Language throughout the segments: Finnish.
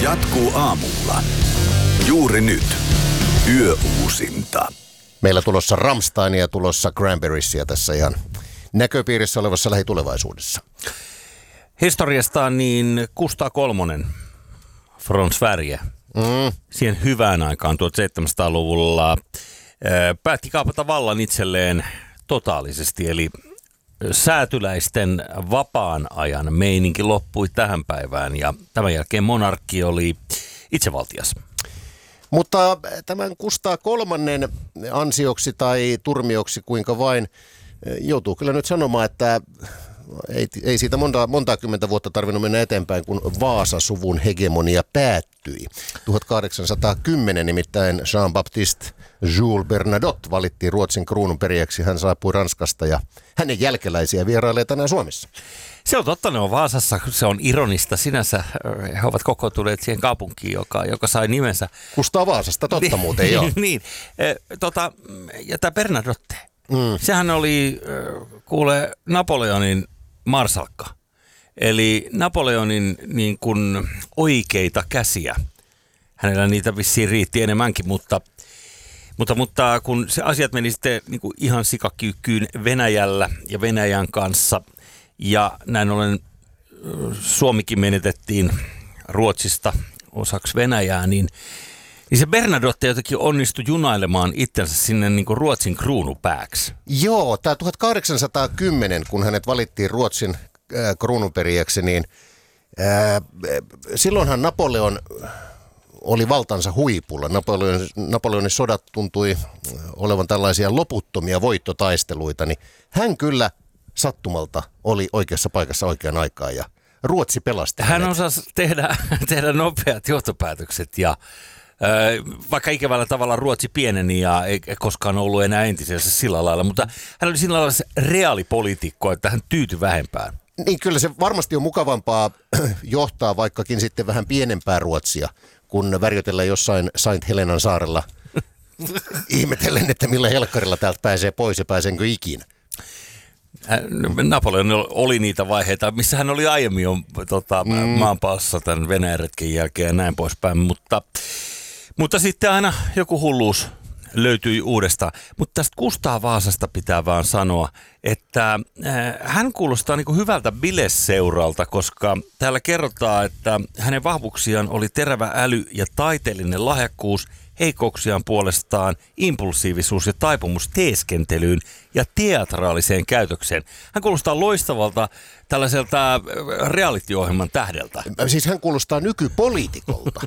jatkuu aamulla. Juuri nyt. Yöuusinta. Meillä tulossa Rammsteinia, tulossa Cranberriesia tässä ihan näköpiirissä olevassa lähitulevaisuudessa. Historiastaan niin Kustaa kolmonen, från Sverige, siihen hyvään aikaan 1700-luvulla päätti kaapata vallan itselleen totaalisesti, eli säätyläisten vapaan ajan meininki loppui tähän päivään ja tämän jälkeen monarkki oli itsevaltias. Mutta tämän Kustaa kolmannen ansioksi tai turmioksi kuinka vain joutuu kyllä nyt sanomaan, että ei siitä montaa kymmentä vuotta tarvinnut mennä eteenpäin, kun Vaasa-suvun hegemonia päättyi. 1810 nimittäin Jean-Baptiste Jules Bernadotte valittiin Ruotsin kruununperijäksi. Hän saapui Ranskasta ja hänen jälkeläisiä vierailee tänään Suomessa. Se on totta, ne on Vaasassa. Se on ironista sinänsä. He ovat kokoontuneet siihen kaupunkiin, joka sai nimensä. Kustaa Vaasasta, totta muuten, joo. Niin. Ja tämä Bernadotte, sehän oli, kuule, Napoleonin marsalkka. Eli Napoleonin niin kuin oikeita käsiä. Hänellä niitä vissiin riitti enemmänkin, mutta kun se asiat meni sitten niin kuin ihan sikakyykkyyn Venäjällä ja Venäjän kanssa, ja näin ollen Suomikin menetettiin Ruotsista osaksi Venäjää, niin se Bernadotte jotenkin onnistui junailemaan itsensä sinne niin kuin Ruotsin kruunupääksi. Joo, tämä 1810, kun hänet valittiin Ruotsin kruununperijäksi, niin silloinhan Napoleon oli valtansa huipulla. Napoleonin sodat tuntui olevan tällaisia loputtomia voittotaisteluita, niin hän kyllä sattumalta oli oikeassa paikassa oikeaan aikaan ja Ruotsi pelasti hänet. Hän osasi tehdä nopeat johtopäätökset ja vaikka ikävällä tavalla Ruotsi pieneni ja ei koskaan ollut enää entisessä sillä lailla, mutta hän oli sillä lailla reaalipoliitikko, että hän tyytyi vähempään. Niin kyllä se varmasti on mukavampaa johtaa vaikkakin sitten vähän pienempää Ruotsia, kun värjötellä jossain Saint Helenan saarella ihmetellen, että millä helkkarilla täältä pääsee pois ja pääsenkö ikinä. Napoleon oli niitä vaiheita, missä hän oli aiemmin jo maanpaassa tämän Venäjän retken jälkeen ja näin poispäin, mutta sitten aina joku hulluus löytyi uudestaan. Mutta tästä Kustaa Vaasasta pitää vaan sanoa, että hän kuulostaa niin kuin hyvältä bileseuralta, koska täällä kerrotaan, että hänen vahvuuksiaan oli terävä äly ja taiteellinen lahjakkuus, heikkouksiaan puolestaan impulsiivisuus ja taipumus teeskentelyyn ja teatraaliseen käytökseen. Hän kuulostaa loistavalta tällaiselta reality-ohjelman tähdeltä. Siis hän kuulostaa nykypoliitikolta.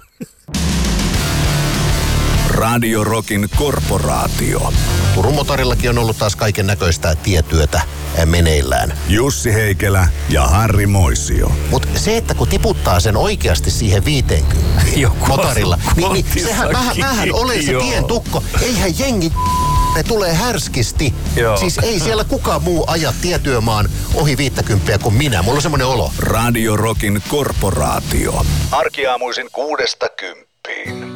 Radio Rockin korporaatio. Turun motorillakin on ollut taas kaiken näköistä tietyötä meneillään. Jussi Heikelä ja Harri Moisio. Mutta se, että kun tiputtaa sen oikeasti siihen 50 motorilla, niin sehän vähän ole se tien tukko. Eihän jengi ne tulee härskisti. Joo. Siis ei siellä kukaan muu aja tietyömaan ohi 50 kuin minä. Mulla on semmoinen olo. Radio Rockin korporaatio. Arkiaamuisin 6–10.